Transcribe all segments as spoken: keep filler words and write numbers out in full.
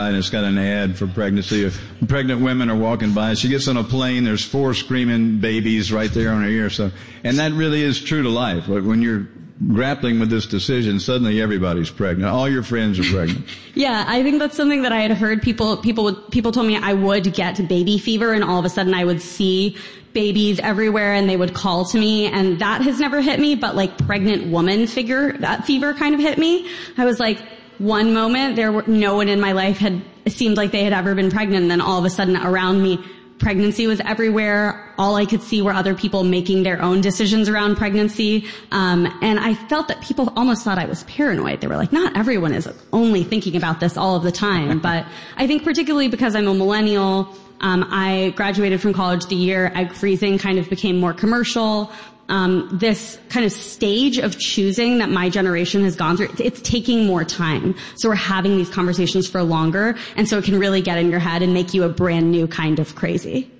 and it's got an ad for pregnancy. Pregnant women are walking by. She gets on a plane. There's four screaming babies right there on her ear. So, and that really is true to life. When you're grappling with this decision, suddenly everybody's pregnant. All your friends are pregnant. Yeah, I think that's something that I had heard. People, people, would, people told me I would get baby fever, and all of a sudden I would see babies everywhere, and they would call to me, and that has never hit me. But like pregnant woman figure, that fever kind of hit me. I was like, one moment there were no one in my life had it seemed like they had ever been pregnant, and then all of a sudden around me, pregnancy was everywhere. All I could see were other people making their own decisions around pregnancy. Um, and I felt that people almost thought I was paranoid. They were like, not everyone is only thinking about this all of the time. But I think particularly because I'm a millennial, um, I graduated from college the year egg freezing kind of became more commercial. Um, this kind of stage of choosing that my generation has gone through, it's, it's taking more time. So we're having these conversations for longer, and so it can really get in your head and make you a brand new kind of crazy.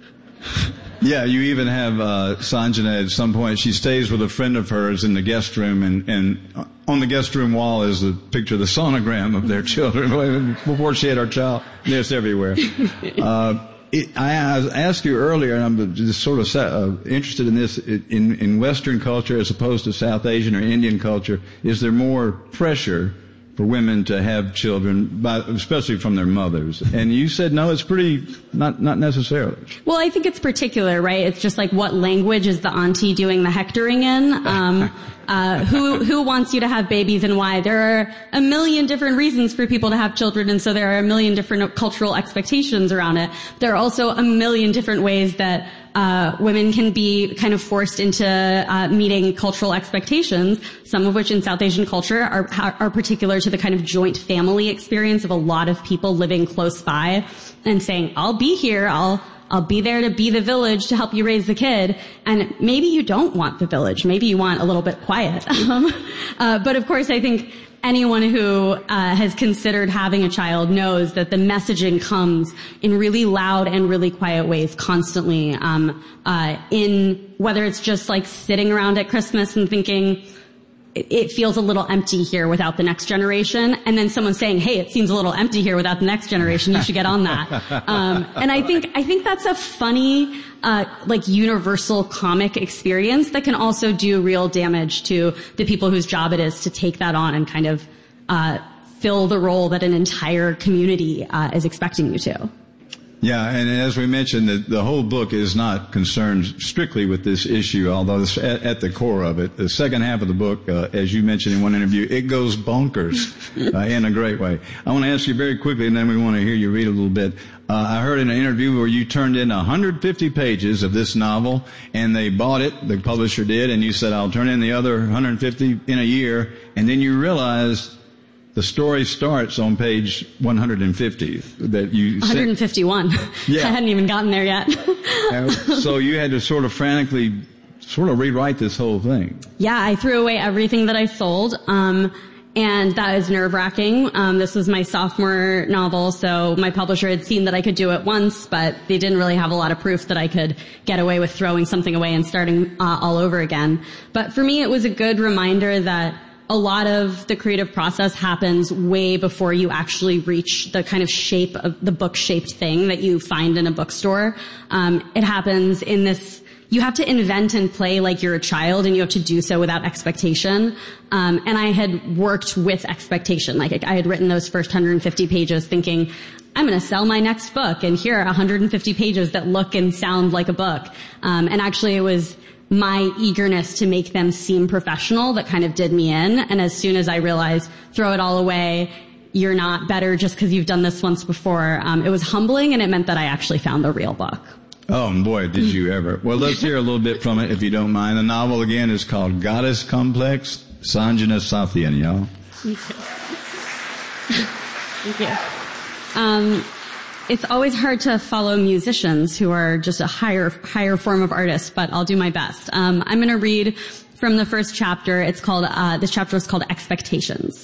Yeah, you even have uh, Sanjana at some point. She stays with a friend of hers in the guest room, and, and on the guest room wall is a picture of the sonogram of their children before she had her child. It's everywhere. Uh, It, I, I asked you earlier, and I'm just sort of uh, interested in this, in, in Western culture as opposed to South Asian or Indian culture, is there more pressure for women to have children, by, especially from their mothers? And you said, no, it's pretty, not, not necessarily. Well, I think it's particular, right? It's just like what language is the auntie doing the hectoring in? Um, uh, who, who wants you to have babies and why? There are a million different reasons for people to have children, and so there are a million different cultural expectations around it. There are also a million different ways that Uh, women can be kind of forced into uh, meeting cultural expectations, some of which in South Asian culture are, are particular to the kind of joint family experience of a lot of people living close by and saying, I'll be here, I'll I'll be there to be the village to help you raise the kid. And maybe you don't want the village. Maybe you want a little bit quiet. Um, uh, but of course, I think anyone who uh, has considered having a child knows that the messaging comes in really loud and really quiet ways constantly. Um, uh, in whether it's just like sitting around at Christmas and thinking, it feels a little empty here without the next generation, and then someone saying, hey, it seems a little empty here without the next generation, you should get on that. Um, and I think, I think that's a funny, uh, like universal comic experience that can also do real damage to the people whose job it is to take that on and kind of, uh, fill the role that an entire community, uh, is expecting you to. Yeah, and as we mentioned, the, the whole book is not concerned strictly with this issue, although it's at, at the core of it. The second half of the book, uh, as you mentioned in one interview, it goes bonkers uh, in a great way. I want to ask you very quickly, and then we want to hear you read a little bit. Uh, I heard in an interview where you turned in one hundred fifty pages of this novel, and they bought it, the publisher did, and you said, I'll turn in the other one hundred fifty in a year, and then you realized the story starts on page one hundred fifty. That you one hundred fifty-one. Yeah. I hadn't even gotten there yet. So you had to sort of frantically sort of rewrite this whole thing. Yeah, I threw away everything that I sold. Um, and that is nerve-wracking. Um, this was my sophomore novel, so my publisher had seen that I could do it once, but they didn't really have a lot of proof that I could get away with throwing something away and starting uh, all over again. But for me, it was a good reminder that a lot of the creative process happens way before you actually reach the kind of shape of the book-shaped thing that you find in a bookstore. Um, it happens in this, you have to invent and play like you're a child, and you have to do so without expectation. Um, and I had worked with expectation. Like I had written those first one hundred fifty pages thinking, I'm going to sell my next book, and here are one hundred fifty pages that look and sound like a book. Um, and actually it was my eagerness to make them seem professional that kind of did me in. And as soon as I realized, throw it all away, you're not better just because you've done this once before, um, it was humbling, and it meant that I actually found the real book. Oh, boy, did you ever. Well, let's hear a little bit from it, if you don't mind. The novel, again, is called Goddess Complex, Sanjana Sathian, y'all. Thank you. Thank you. Um, It's always hard to follow musicians who are just a higher, higher form of artist, but I'll do my best. Um, I'm going to read from the first chapter. It's called, uh, this chapter is called Expectations.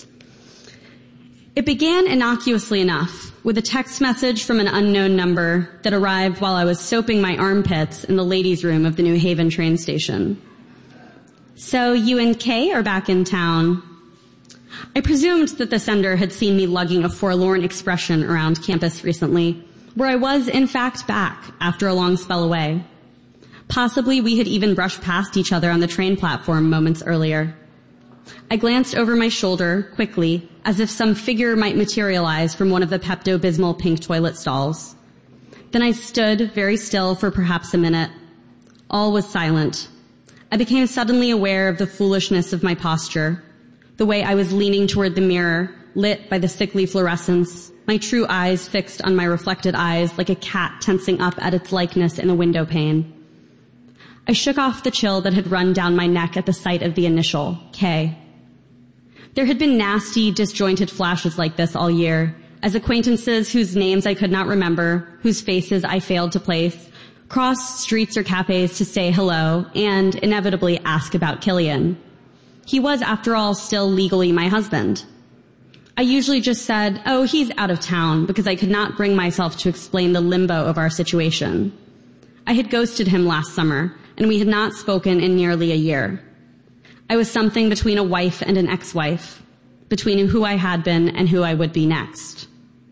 It began innocuously enough with a text message from an unknown number that arrived while I was soaping my armpits in the ladies' room of the New Haven train station. So you and Kay are back in town. I presumed that the sender had seen me lugging a forlorn expression around campus recently, where I was in fact back after a long spell away. Possibly we had even brushed past each other on the train platform moments earlier. I glanced over my shoulder quickly, as if some figure might materialize from one of the Pepto-Bismol pink toilet stalls. Then I stood very still for perhaps a minute. All was silent. I became suddenly aware of the foolishness of my posture, the way I was leaning toward the mirror, lit by the sickly fluorescence, my true eyes fixed on my reflected eyes like a cat tensing up at its likeness in a window pane. I shook off the chill that had run down my neck at the sight of the initial, K. There had been nasty, disjointed flashes like this all year, as acquaintances whose names I could not remember, whose faces I failed to place, crossed streets or cafes to say hello and, inevitably, ask about Killian. He was, after all, still legally my husband. I usually just said, oh, he's out of town, because I could not bring myself to explain the limbo of our situation. I had ghosted him last summer, and we had not spoken in nearly a year. I was something between a wife and an ex-wife, between who I had been and who I would be next.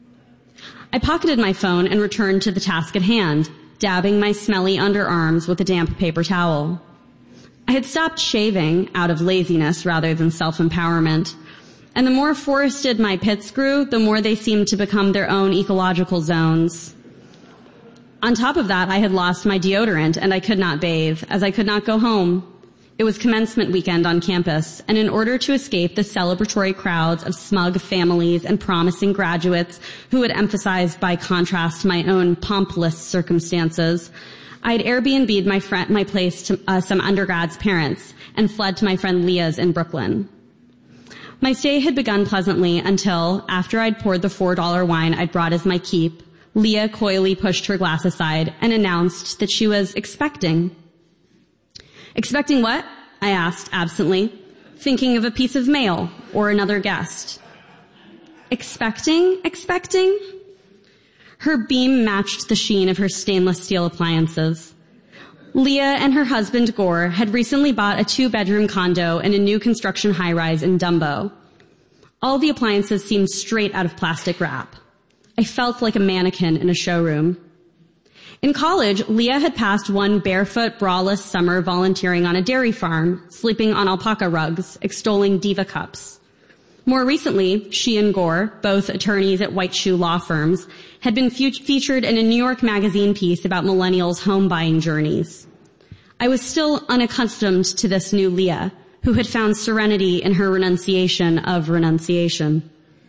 I pocketed my phone and returned to the task at hand, dabbing my smelly underarms with a damp paper towel. I had stopped shaving out of laziness rather than self-empowerment, and the more forested my pits grew, the more they seemed to become their own ecological zones. On top of that, I had lost my deodorant and I could not bathe, as I could not go home. It was commencement weekend on campus, and in order to escape the celebratory crowds of smug families and promising graduates who had emphasized by contrast my own pompless circumstances, I had Airbnb'd my, friend, my place to uh, some undergrad's parents and fled to my friend Leah's in Brooklyn. My stay had begun pleasantly until, after I'd poured the four dollar wine I'd brought as my keep, Leah coyly pushed her glass aside and announced that she was expecting. Expecting what? I asked absently, thinking of a piece of mail or another guest. Expecting? Expecting? Her beam matched the sheen of her stainless steel appliances. Leah and her husband Gore had recently bought a two-bedroom condo in a new construction high-rise in Dumbo. All the appliances seemed straight out of plastic wrap. I felt like a mannequin in a showroom. In college, Leah had passed one barefoot, braless summer volunteering on a dairy farm, sleeping on alpaca rugs, extolling diva cups. More recently, she and Gore, both attorneys at white shoe law firms, had been fe- featured in a New York Magazine piece about millennials' home buying journeys. I was still unaccustomed to this new Leah, who had found serenity in her renunciation of renunciation.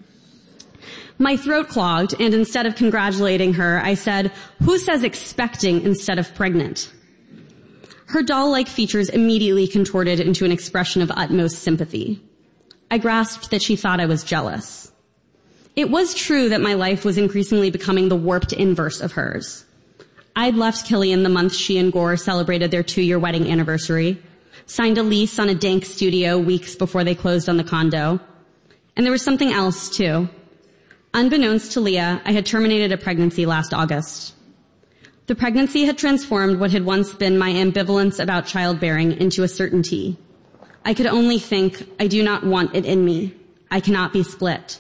My throat clogged, and instead of congratulating her, I said, "Who says expecting instead of pregnant?" Her doll-like features immediately contorted into an expression of utmost sympathy. I grasped that she thought I was jealous. It was true that my life was increasingly becoming the warped inverse of hers. I'd left Killian the month she and Gore celebrated their two-year wedding anniversary, signed a lease on a dank studio weeks before they closed on the condo. And there was something else, too. Unbeknownst to Leah, I had terminated a pregnancy last August. The pregnancy had transformed what had once been my ambivalence about childbearing into a certainty. I could only think, I do not want it in me. I cannot be split.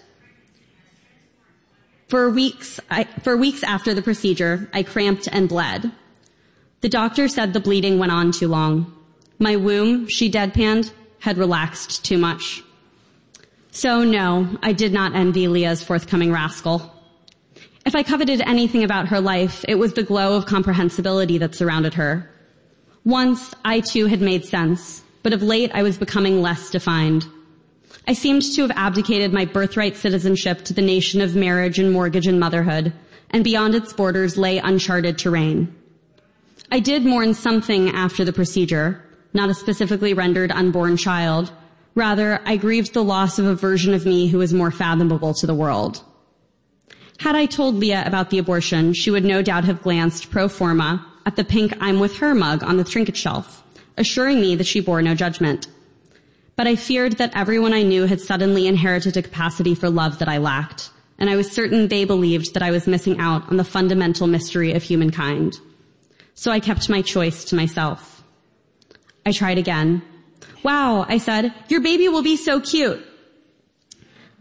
For weeks, I, for weeks after the procedure, I cramped and bled. The doctor said the bleeding went on too long. My womb, she deadpanned, had relaxed too much. So no, I did not envy Leah's forthcoming rascal. If I coveted anything about her life, it was the glow of comprehensibility that surrounded her. Once, I too had made sense, but of late I was becoming less defined. I seemed to have abdicated my birthright citizenship to the nation of marriage and mortgage and motherhood, and beyond its borders lay uncharted terrain. I did mourn something after the procedure, not a specifically rendered unborn child. Rather, I grieved the loss of a version of me who was more fathomable to the world. Had I told Leah about the abortion, she would no doubt have glanced pro forma at the pink I'm with her mug on the trinket shelf, assuring me that she bore no judgment. But I feared that everyone I knew had suddenly inherited a capacity for love that I lacked, and I was certain they believed that I was missing out on the fundamental mystery of humankind. So I kept my choice to myself. I tried again. "Wow," I said, "your baby will be so cute."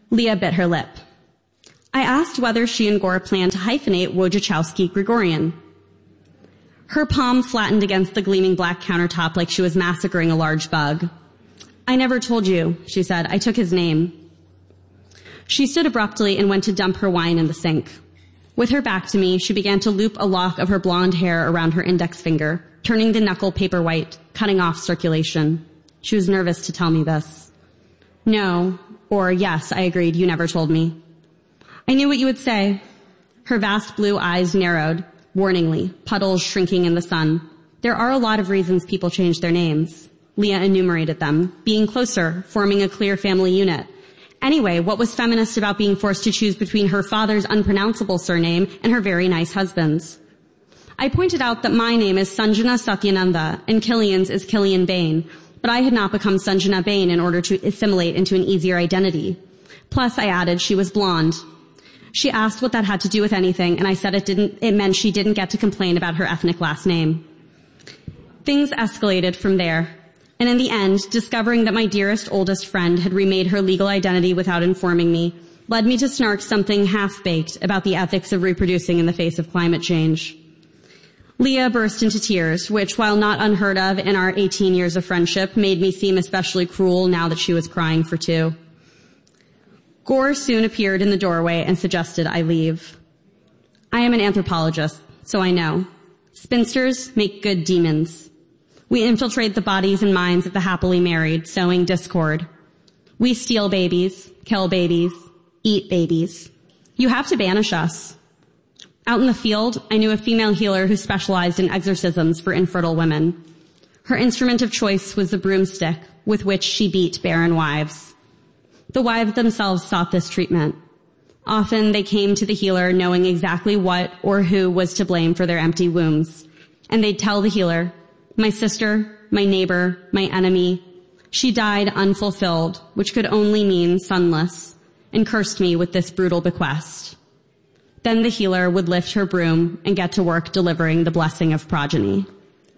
Leah bit her lip. I asked whether she and Gore planned to hyphenate Wojciechowski-Gregorian. Her palm flattened against the gleaming black countertop like she was massacring a large bug. I never told you, she said. I took his name. She stood abruptly and went to dump her wine in the sink. With her back to me, she began to loop a lock of her blonde hair around her index finger, turning the knuckle paper white, cutting off circulation. She was nervous to tell me this. No, or yes, I agreed, you never told me. I knew what you would say. Her vast blue eyes narrowed, warningly, puddles shrinking in the sun. There are a lot of reasons people change their names. Leah enumerated them. Being closer, forming a clear family unit. Anyway, what was feminist about being forced to choose between her father's unpronounceable surname and her very nice husband's? I pointed out that my name is Sanjana Satyananda and Killian's is Killian Bain, but I had not become Sanjana Bain in order to assimilate into an easier identity. Plus, I added she was blonde. She asked what that had to do with anything, and I said it didn't, it meant she didn't get to complain about her ethnic last name. Things escalated from there. And in the end, discovering that my dearest oldest friend had remade her legal identity without informing me led me to snark something half-baked about the ethics of reproducing in the face of climate change. Leah burst into tears, which, while not unheard of in our eighteen years of friendship, made me seem especially cruel now that she was crying for two. Gore soon appeared in the doorway and suggested I leave. I am an anthropologist, so I know. Spinsters make good demons. We infiltrate the bodies and minds of the happily married, sowing discord. We steal babies, kill babies, eat babies. You have to banish us. Out in the field, I knew a female healer who specialized in exorcisms for infertile women. Her instrument of choice was the broomstick with which she beat barren wives. The wives themselves sought this treatment. Often they came to the healer knowing exactly what or who was to blame for their empty wombs. And they'd tell the healer, my sister, my neighbor, my enemy, she died unfulfilled, which could only mean sonless, and cursed me with this brutal bequest. Then the healer would lift her broom and get to work delivering the blessing of progeny.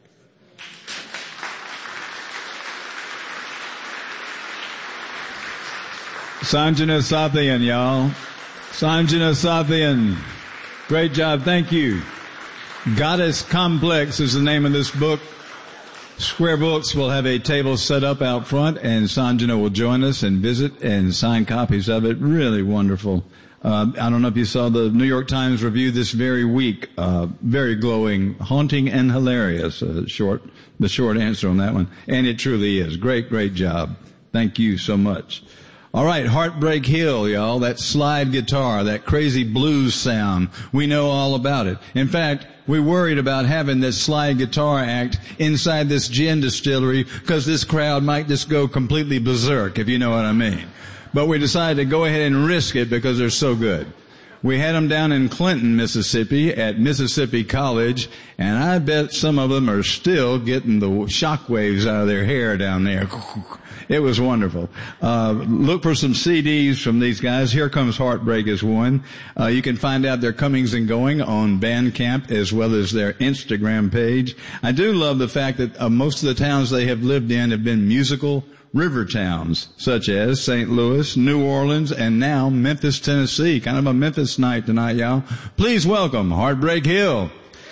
Sanjana Satyan, y'all. Sanjana Satyan. Great job. Thank you. Goddess Complex is the name of this book. Square Books will have a table set up out front, and Sanjana will join us and visit and sign copies of it. Really wonderful. Uh, I don't know if you saw the New York Times review this very week. Uh, very glowing, haunting, and hilarious. Uh, short, the short answer on that one. And it truly is. Great, great job. Thank you so much. All right, Heartbreak Hill, y'all. That slide guitar, that crazy blues sound. We know all about it. In fact, we worried about having this slide guitar act inside this gin distillery because this crowd might just go completely berserk, if you know what I mean. But we decided to go ahead and risk it because they're so good. We had them down in Clinton, Mississippi at Mississippi College, and I bet some of them are still getting the shockwaves out of their hair down there. It was wonderful. Uh, look for some C Ds from these guys. Here Comes Heartbreak is one. Uh, you can find out their comings and going on Bandcamp as well as their Instagram page. I do love the fact that uh, most of the towns they have lived in have been musical river towns, such as Saint Louis, New Orleans, and now Memphis, Tennessee. Kind of a Memphis night tonight, y'all. Please welcome Heartbreak Hill.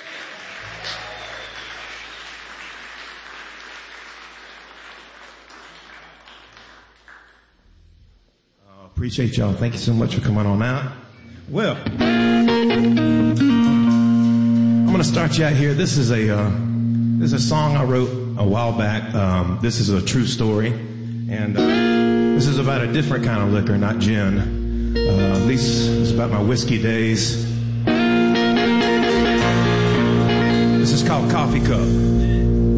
Uh, appreciate y'all. Thank you so much for coming on out. Well, I'm going to start you out here. This is a uh, this is a song I wrote a while back. Um, this is a true story. And uh, this is about a different kind of liquor, not gin. Uh, at least it's about my whiskey days. This is called Coffee Cup.